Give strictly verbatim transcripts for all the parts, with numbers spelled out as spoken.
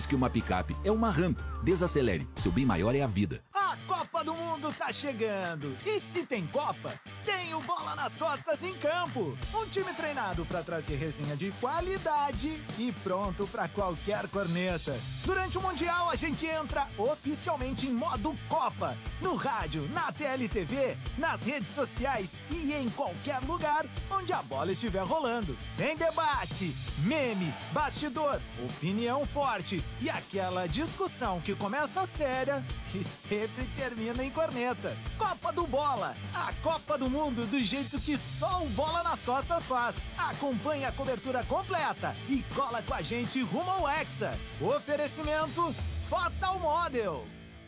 mais que uma picape, é uma Ram. Desacelere, seu bem maior é a vida. A Copa do Mundo tá chegando. E se tem Copa, tem o Bola nas Costas em campo. Um time treinado para trazer resenha de qualidade e pronto para qualquer corneta. Durante o Mundial, a gente entra oficialmente em modo Copa. No rádio, na T L T V, nas redes sociais e em qualquer lugar onde a bola estiver rolando. Tem debate, meme, bastidor, opinião forte e aquela discussão que começa séria e sempre termina em corneta. Copa do Bola, a Copa do Mundo do jeito que só o Bola nas Costas faz. Acompanhe a cobertura completa e cola com a gente rumo ao Hexa. Oferecimento Fatal Model.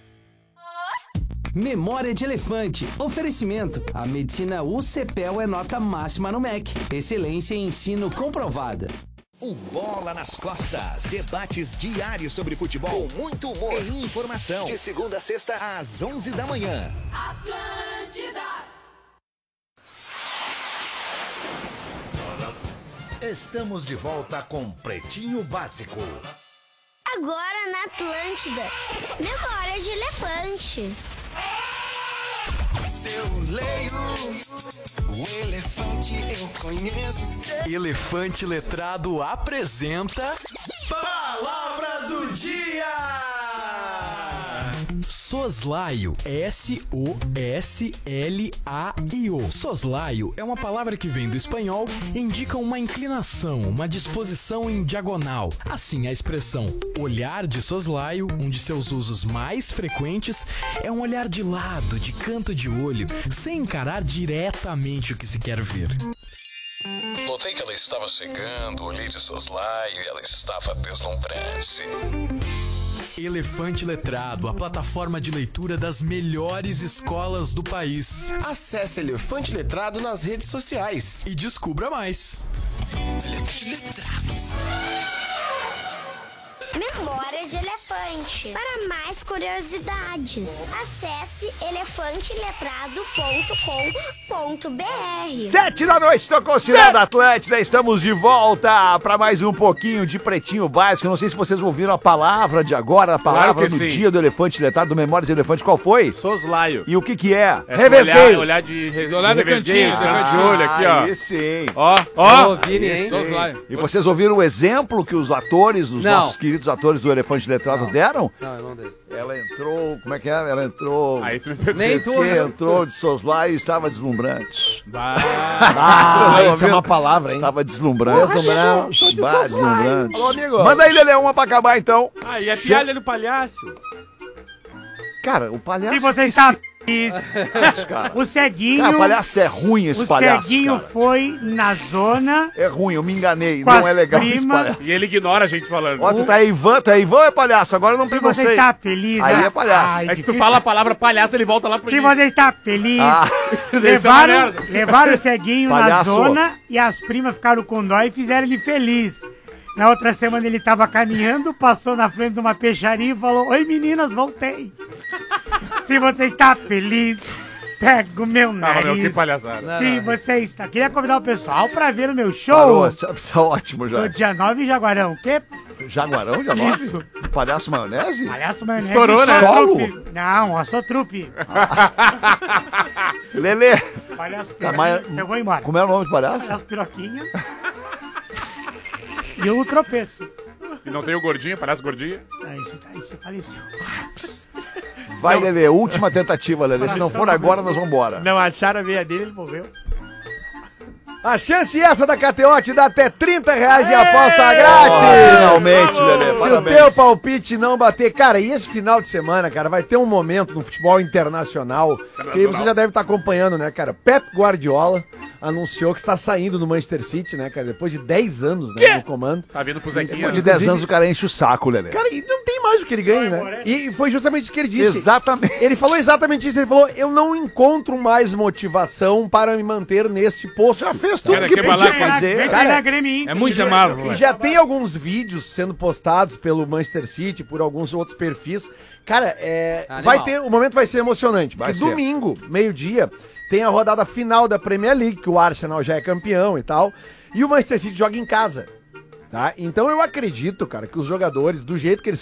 Memória de Elefante. Oferecimento. A medicina U C P E L é nota máxima no M E C. Excelência em ensino comprovada. O Bola nas Costas. Debates diários sobre futebol, com muito humor e informação. De segunda a sexta, às onze da manhã. Atlântida. Estamos de volta com Pretinho Básico. Agora na Atlântida. Memória de Elefante. Se eu leio o elefante, eu conheço. Elefante Letrado apresenta Palavra do Dia! Soslaio, S O S L A I O. Soslaio é uma palavra que vem do espanhol e indica uma inclinação, uma disposição em diagonal. Assim, a expressão olhar de soslaio, um de seus usos mais frequentes, é um olhar de lado, de canto de olho, sem encarar diretamente o que se quer ver. Notei que ela estava chegando, olhei de soslaio e ela estava deslumbrante. Elefante Letrado, a plataforma de leitura das melhores escolas do país. Acesse Elefante Letrado nas redes sociais e descubra mais. Elefante Letrado. Memória de Elefante. Para mais curiosidades, acesse elefante letrado ponto com ponto b r. Sete da noite, tocou o sinal da Atlântida. Estamos de volta para mais um pouquinho de Pretinho Básico. Eu não sei se vocês ouviram a palavra de agora, a palavra claro no sim. dia do Elefante Letrado, do Memória de Elefante. Qual foi? Soslaio. E o que que é? é Revesguei. Olhar de, re... olhar de cantinho, de de olho aqui, ó. Esse, hein? Ó, ó. Vini, hein? Soslaio. E vocês ouviram o exemplo que os atores, os Não. nossos queridos atores do Elefante Letrado Não. deram? Não, eu não dei. Ela entrou, como é que é? Ela entrou... Aí tu me percebeu. Nem tu, que né? entrou de soslaio e estava deslumbrante. Bah. Ah, isso é uma palavra, hein? Tava deslumbrante. Deslumbrante. Bah, deslumbrante. Alô, amigo. Manda aí, Lelé, uma pra acabar, então. Ah, e a piada do palhaço? Cara, o palhaço... Se você está feliz, Isso, cara. o ceguinho... Cara, o palhaço é ruim, esse o palhaço, ceguinho cara. foi na zona... É ruim, eu me enganei. Com Não as é legal esse prima. palhaço. E ele ignora a gente falando. Ó, tu tá aí, Ivan, tu é Ivan ou é palhaço? Agora eu não Se perguntei. você está feliz... Aí né? é palhaço. Ai, É que tu difícil. fala a palavra palhaço, ele volta lá pro Se início. você está feliz... Ah, Isso é uma levaram, merda. levaram o ceguinho na Palhaço. zona e as primas ficaram com dó e fizeram ele feliz. Na outra semana ele tava caminhando, passou na frente de uma peixaria e falou: "Oi meninas, voltei. Se você está feliz, pega o meu Ah, nariz. meu, que palhaçada. Se você está... Queria convidar o pessoal pra ver o meu show parou, tá ótimo já. no dia nove em Jaguarão. O quê? Jaguarão, já Isso. Palhaço maionese? Palhaço maionese. Estourou, né? Solo? Trupe. Não, a sua trupe. Lelê, Palhaço Tá, piroquinha. mas- Eu vou embora. como é o nome do palhaço? Palhaço piroquinha. E o tropeço. E não tem o gordinho, palhaço gordinho? Aí você, aí você faleceu. Vai, Lelê, última tentativa, Lelê. Se não for agora, nós vamos embora. Não acharam a veia dele, ele morreu. A chance essa da K T O te dá até trinta reais em aposta Ó, grátis. finalmente, Lelê, Se parabéns. o teu palpite não bater, cara, e esse final de semana, cara, vai ter um momento no futebol internacional, que aí você já deve estar acompanhando, né, cara? Pep Guardiola anunciou que está saindo do Manchester City, né, cara, depois de dez anos, né, no comando. Tá vindo pro Zequinha. Depois de né? dez anos o cara enche o saco, Lelê. Cara, e não tem mais o que ele ganha, né? E foi justamente isso que ele disse. Exatamente. Ele falou exatamente isso, ele falou, eu não encontro mais motivação para me manter nesse posto. Já fez tudo Cara, que que podia balaca. fazer. Vem Cara, treinar Grêmio Inter. É muito E amargo. já tem alguns vídeos sendo postados pelo Manchester City, por alguns outros perfis. Cara, é, Animal. vai ter, o momento vai ser emocionante. Vai Porque ser. domingo, meio-dia, tem a rodada final da Premier League, que o Arsenal já é campeão e tal. E o Manchester City joga em casa. Tá? Então eu acredito, cara, que os jogadores, do jeito que eles